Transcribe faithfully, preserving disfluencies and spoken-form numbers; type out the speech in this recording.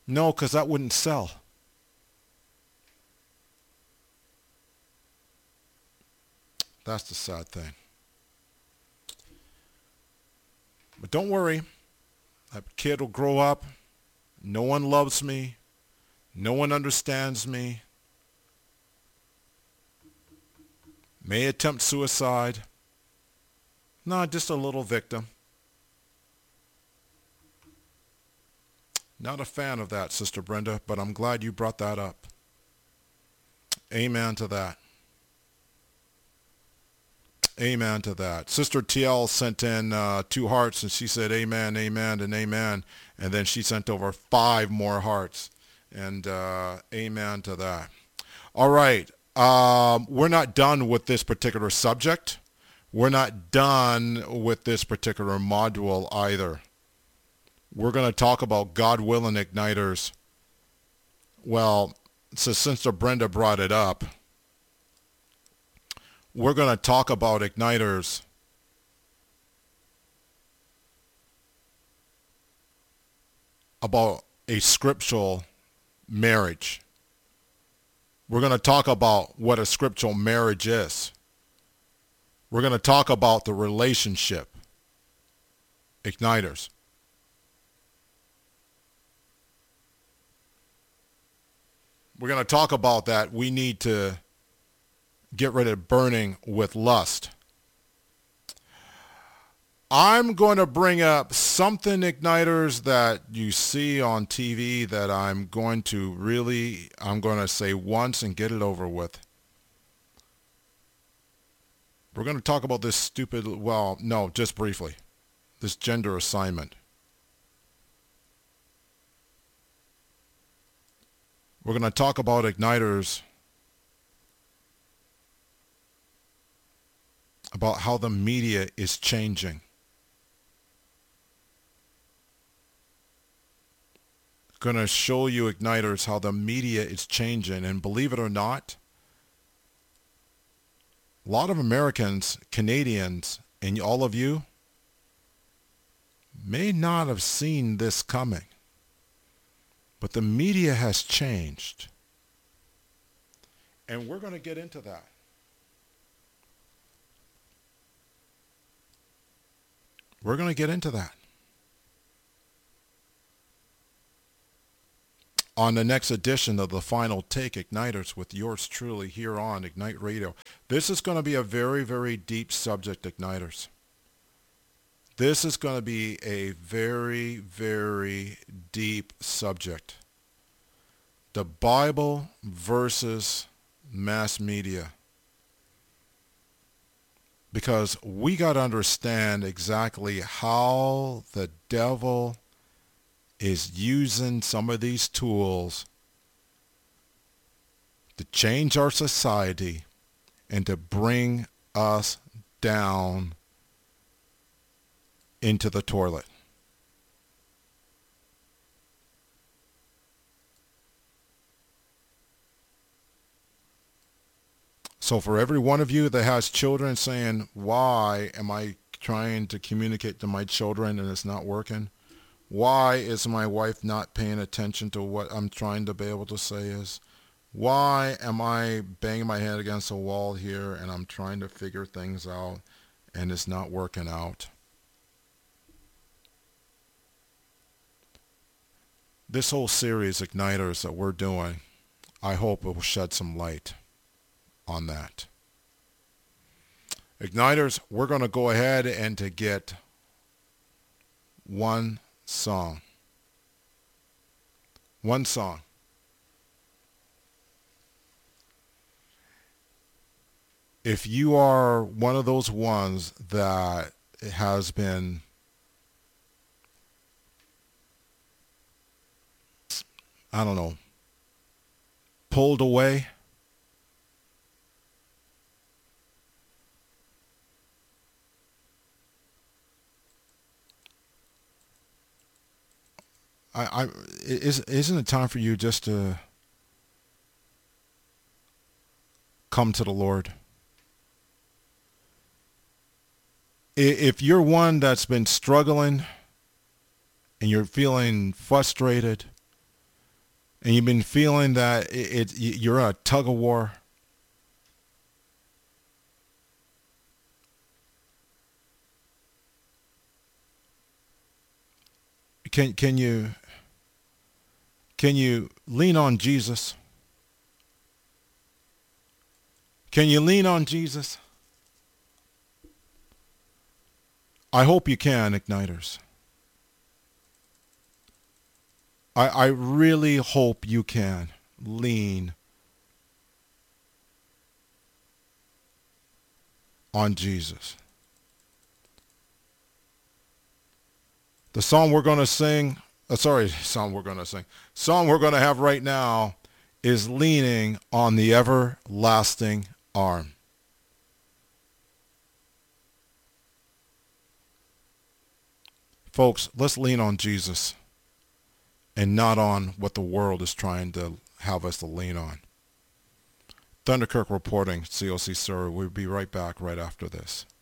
No, because that wouldn't sell. That's the sad thing. But don't worry. That kid will grow up. No one loves me. No one understands me. May attempt suicide. Nah, just a little victim. Not a fan of that, Sister Brenda, but I'm glad you brought that up. Amen to that. Amen to that. Sister T L sent in uh, two hearts, and she said amen, amen, and amen. And then she sent over five more hearts. And uh, amen to that. All right. Um, we're not done with this particular subject. We're not done with this particular module either. We're going to talk about God willing igniters. Well, so Sister Brenda brought it up, we're going to talk about igniters about a scriptural marriage. We're going to talk about what a scriptural marriage is. We're going to talk about the relationship. Igniters. We're going to talk about that. We need to get rid of burning with lust. I'm going to bring up something, igniters, that you see on T V that I'm going to really, I'm going to say once and get it over with. We're going to talk about this stupid, well, no, just briefly, this gender assignment. We're going to talk about igniters, about how the media is changing. Going to show you, igniters, how the media is changing. And believe it or not, a lot of Americans, Canadians, and all of you may not have seen this coming. But the media has changed. And we're going to get into that. We're going to get into that on the next edition of the Final Take, Igniters, with yours truly here on Ignite Radio. This is going to be a very, very deep subject, Igniters. This is going to be a very, very deep subject. The Bible versus mass media. Because we got to understand exactly how the devil is using some of these tools to change our society and to bring us down into the toilet. So for every one of you that has children saying, why am I trying to communicate to my children and it's not working? Why is my wife not paying attention to what I'm trying to be able to say is? Why am I banging my head against a wall here and I'm trying to figure things out and it's not working out? This whole series, Igniters, that we're doing, I hope it will shed some light on that. Igniters, we're going to go ahead and to get one song. One song. If you are one of those ones that has been I don't know, pulled away, I, I, is, isn't it time for you just to come to the Lord? If you're one that's been struggling and you're feeling frustrated and you've been feeling that it, it you're a tug of war, can can you can you lean on Jesus? Can you lean on Jesus? I hope you can, Igniters. I, I really hope you can lean on Jesus. The song we're going to sing, uh, sorry, song we're going to sing, song we're going to have right now is Leaning on the Everlasting Arm. Folks, let's lean on Jesus and not on what the world is trying to have us to lean on. Thunderkirk reporting, C O C Surrey. We'll be right back right after this.